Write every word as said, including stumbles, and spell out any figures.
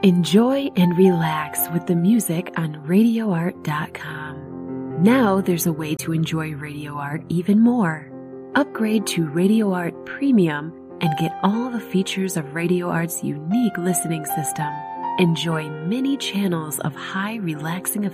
Enjoy and relax with the music on radio art dot com. Now there's a way to enjoy Radio Art even more. Upgrade to Radio Art Premium and get all the features of Radio Art's unique listening system. Enjoy many channels of high relaxing effects